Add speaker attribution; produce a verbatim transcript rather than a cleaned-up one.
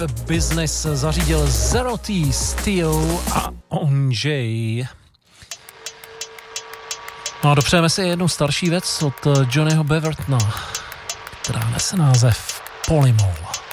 Speaker 1: Business zařídil Zero T, Steel a Onjay. No a dopřejeme si jednu starší věc od Johnnyho Bevertona, která nese název Polymol.